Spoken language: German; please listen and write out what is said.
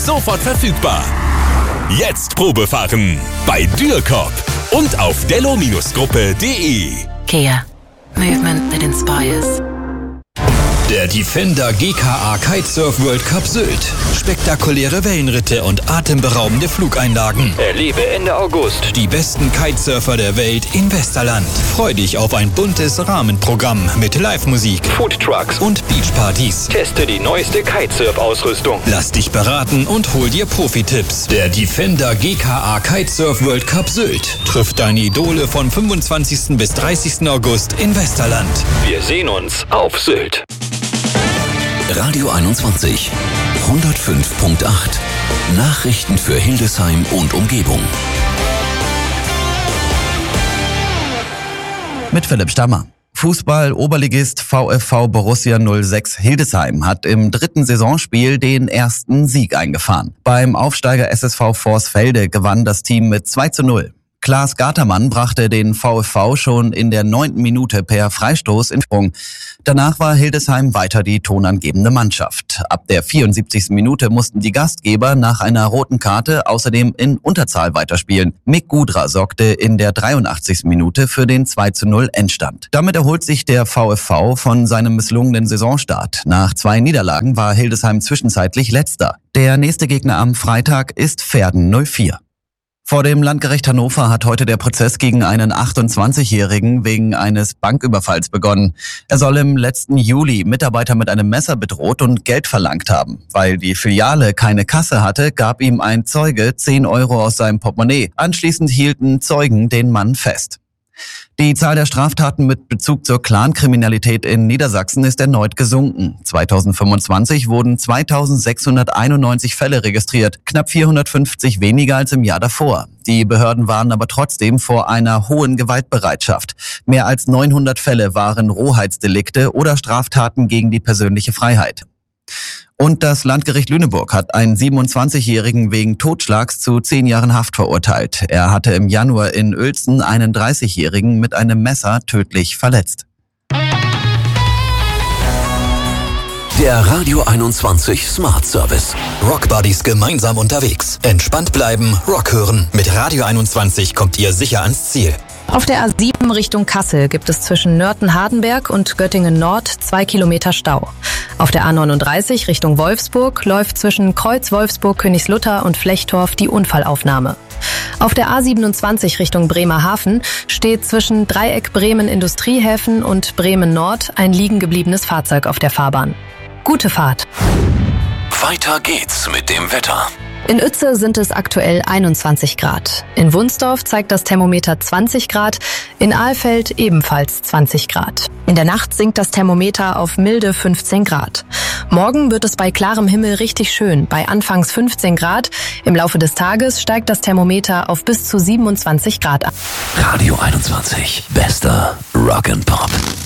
Sofort verfügbar. Jetzt Probefahren bei Dürrcop und auf dello-gruppe.de. Kia. Movement that inspires. Der Defender GKA Kitesurf World Cup Sylt. Spektakuläre Wellenritte und atemberaubende Flugeinlagen. Erlebe Ende August die besten Kitesurfer der Welt in Westerland. Freu dich auf ein buntes Rahmenprogramm mit Live-Musik, Foodtrucks und Beachpartys. Teste die neueste Kitesurf-Ausrüstung. Lass dich beraten und hol dir Profi-Tipps. Der Defender GKA Kitesurf World Cup Sylt trifft deine Idole von 25. bis 30. August in Westerland. Wir sehen uns auf Sylt. Radio 21 105.8 Nachrichten für Hildesheim und Umgebung. Mit Philipp Stammer. Fußball-Oberligist VfV Borussia 06 Hildesheim hat im 3. Saisonspiel den ersten Sieg eingefahren. Beim Aufsteiger SSV Vorsfelde gewann das Team mit 2:0. Klaas Gatermann brachte den VfV schon in der 9. Minute per Freistoß in Führung. Danach war Hildesheim weiter die tonangebende Mannschaft. Ab der 74. Minute mussten die Gastgeber nach einer roten Karte außerdem in Unterzahl weiterspielen. Mick Gudra sorgte in der 83. Minute für den 2:0 Endstand. Damit erholt sich der VfV von seinem misslungenen Saisonstart. Nach 2 Niederlagen war Hildesheim zwischenzeitlich Letzter. Der nächste Gegner am Freitag ist Verden 04. Vor dem Landgericht Hannover hat heute der Prozess gegen einen 28-Jährigen wegen eines Banküberfalls begonnen. Er soll im letzten Juli Mitarbeiter mit einem Messer bedroht und Geld verlangt haben. Weil die Filiale keine Kasse hatte, gab ihm ein Zeuge 10 Euro aus seinem Portemonnaie. Anschließend hielten Zeugen den Mann fest. Die Zahl der Straftaten mit Bezug zur Clankriminalität in Niedersachsen ist erneut gesunken. 2025 wurden 2691 Fälle registriert, knapp 450 weniger als im Jahr davor. Die Behörden warnen aber trotzdem vor einer hohen Gewaltbereitschaft. Mehr als 900 Fälle waren Rohheitsdelikte oder Straftaten gegen die persönliche Freiheit. Und das Landgericht Lüneburg hat einen 27-Jährigen wegen Totschlags zu 10 Jahren Haft verurteilt. Er hatte im Januar in Uelzen einen 30-Jährigen mit einem Messer tödlich verletzt. Der Radio 21 Smart Service. Rockbuddies gemeinsam unterwegs. Entspannt bleiben, Rock hören. Mit Radio 21 kommt ihr sicher ans Ziel. Auf der A7 Richtung Kassel gibt es zwischen Nörten-Hardenberg und Göttingen-Nord 2 Kilometer Stau. Auf der A39 Richtung Wolfsburg läuft zwischen Kreuz Wolfsburg-Königslutter und Flechtorf die Unfallaufnahme. Auf der A27 Richtung Bremerhaven steht zwischen Dreieck Bremen-Industriehäfen und Bremen-Nord ein liegen gebliebenes Fahrzeug auf der Fahrbahn. Gute Fahrt. Weiter geht's mit dem Wetter. In Uetze sind es aktuell 21 Grad. In Wunsdorf zeigt das Thermometer 20 Grad, in Alfeld ebenfalls 20 Grad. In der Nacht sinkt das Thermometer auf milde 15 Grad. Morgen wird es bei klarem Himmel richtig schön, bei anfangs 15 Grad. Im Laufe des Tages steigt das Thermometer auf bis zu 27 Grad an. Radio 21, bester Rock and Pop.